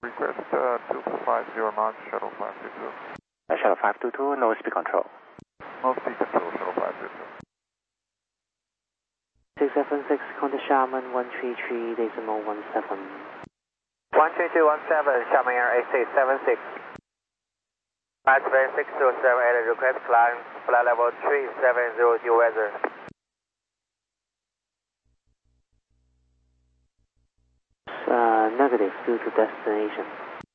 Request 250 knots, shuttle 522. Shuttle 522, no speed control. No speed control, shuttle 522. 676, contact Sharman 133.17. 13217, Sharman Air AC76. Flight 6078, request climb, flight level 370 due weather. Negative due to destination.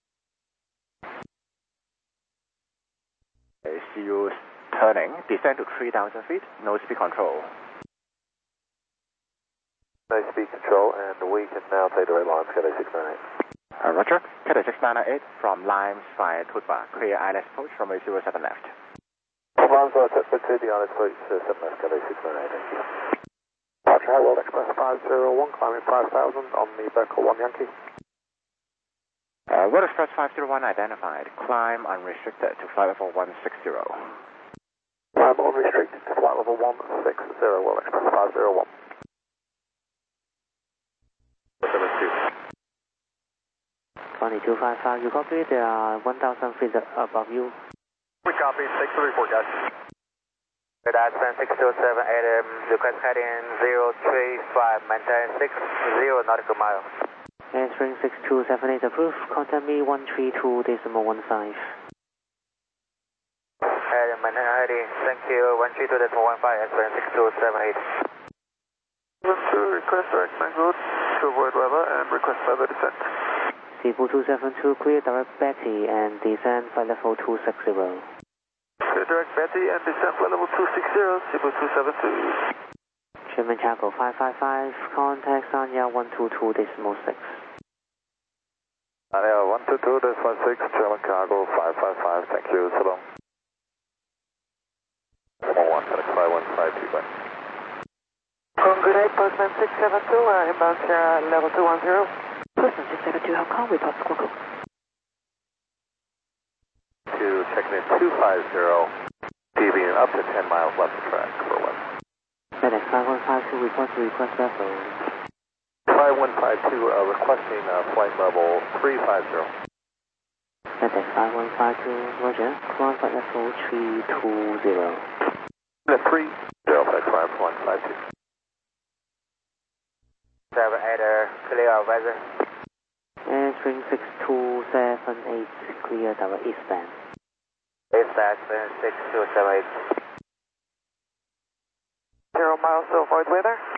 CU turning, descend to 3,000 feet, no speed control. No speed control, and we can now take the right line, Cathay 698. Roger, Cathay 698 from Limes via Tutba, clear ILS approach from 07 left. Limes via Tutba to the ILS approach 7 left, Cathay 698, thank you. Departure High World Express 501, climbing 5,000 on the Berkel 1 Yankee. World Express 501 identified, climb unrestricted to flight level 160. Climb unrestricted to flight level 160, World Express 501. 2255, you copy? There are 1,000 feet above you. We copy, 634, guys. Good afternoon, 6278, request heading 035, maintain 60 nautical miles. Answering 6278 approved, contact me 132.15. Heading, maintain heading, thank you, 132.15, answering 6278. Request direct manual to avoid weather and request further descent. Cebu 272, clear direct Betty and descend flight level 260. Clear direct Betty and descend flight level 260, Cebu 272. German Chaco 555, contact Sanya 122.6. Sanya 122.16, German Cargo 555, thank you, so long. 1, FedEx 5152, bye. Good night, Postman 672, inbound Sierra level 210. Postman 672, Hong Kong, report Squawk. To checking in 250, deviating up to 10 miles left of track for west. FedEx 5152, request vessel. 5152, requesting flight level 350. FedEx 5152, roger, climb flight level 320. 30, FedEx 5152. 78, clear weather. Answering 6278, clear direct eastbound. Eastbound 6278. 0 miles to avoid weather.